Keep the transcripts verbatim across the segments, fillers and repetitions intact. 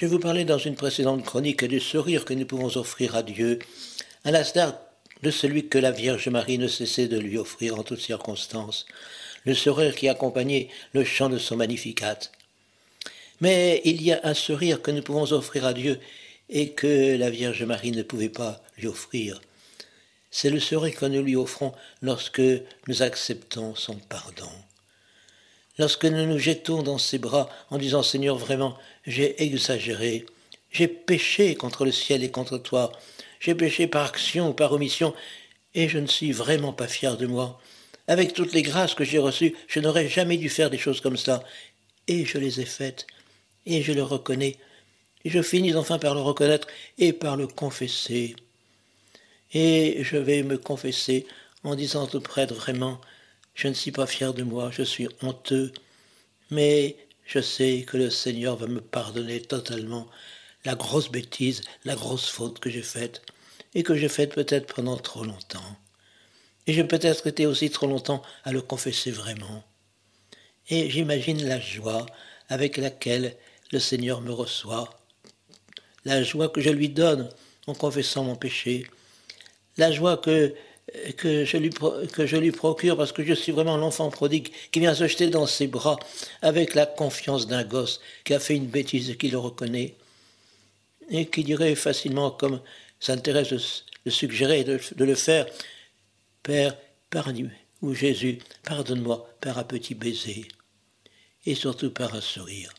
Je vous parlais dans une précédente chronique du sourire que nous pouvons offrir à Dieu, à l'instar de celui que la Vierge Marie ne cessait de lui offrir en toutes circonstances, le sourire qui accompagnait le chant de son Magnificat. Mais il y a un sourire que nous pouvons offrir à Dieu et que la Vierge Marie ne pouvait pas lui offrir. C'est le sourire que nous lui offrons lorsque nous acceptons son pardon. Lorsque nous nous jetons dans ses bras en disant « Seigneur, vraiment, j'ai exagéré, j'ai péché contre le ciel et contre toi, j'ai péché par action ou par omission, et je ne suis vraiment pas fier de moi. Avec toutes les grâces que j'ai reçues, je n'aurais jamais dû faire des choses comme ça, et je les ai faites, et je le reconnais, et je finis enfin par le reconnaître et par le confesser. Et je vais me confesser en disant au prêtre vraiment, je ne suis pas fier de moi, je suis honteux, mais je sais que le Seigneur va me pardonner totalement la grosse bêtise, la grosse faute que j'ai faite, et que j'ai faite peut-être pendant trop longtemps. Et j'ai peut-être été aussi trop longtemps à le confesser vraiment. Et j'imagine la joie avec laquelle le Seigneur me reçoit, la joie que je lui donne en confessant mon péché, la joie que, que, je lui, que je lui procure parce que je suis vraiment l'enfant prodigue qui vient se jeter dans ses bras avec la confiance d'un gosse qui a fait une bêtise et qui le reconnaît et qui dirait facilement, comme Sainte Thérèse le suggérait de, de le faire, « Père, pardonne, ou Jésus, pardonne-moi par un petit baiser » et surtout par un sourire.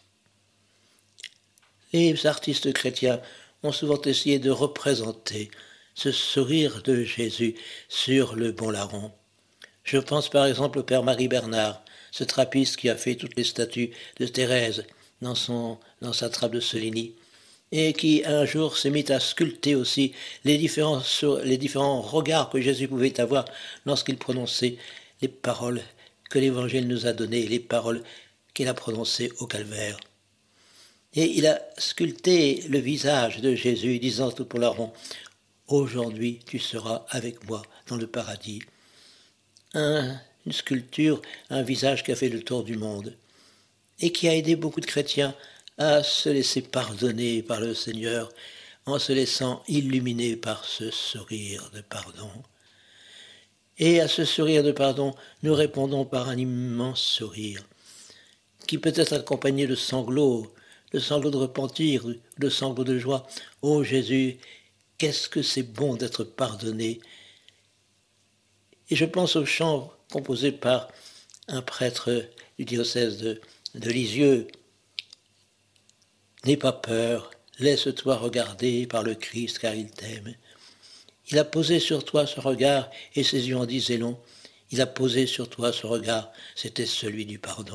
Les artistes chrétiens ont souvent essayé de représenter ce sourire de Jésus sur le bon larron. Je pense par exemple au Père Marie Bernard, ce trappiste qui a fait toutes les statues de Thérèse dans, son, dans sa trappe de Soligny, et qui un jour s'est mis à sculpter aussi les différents, les différents regards que Jésus pouvait avoir lorsqu'il prononçait les paroles que l'Évangile nous a données, les paroles qu'il a prononcées au calvaire. Et il a sculpté le visage de Jésus, disant tout pour larron, « Aujourd'hui, tu seras avec moi dans le paradis. » Un, une sculpture, un visage qui a fait le tour du monde et qui a aidé beaucoup de chrétiens à se laisser pardonner par le Seigneur en se laissant illuminer par ce sourire de pardon. Et à ce sourire de pardon, nous répondons par un immense sourire qui peut être accompagné de sanglots, de sanglots de repentir, de sanglots de joie. « Ô Jésus, qu'est-ce que c'est bon d'être pardonné !» Et je pense au chant composé par un prêtre du diocèse de, de Lisieux. « N'aie pas peur, laisse-toi regarder par le Christ car il t'aime. Il a posé sur toi ce regard et ses yeux en disaient long. Il a posé sur toi ce regard, c'était celui du pardon. »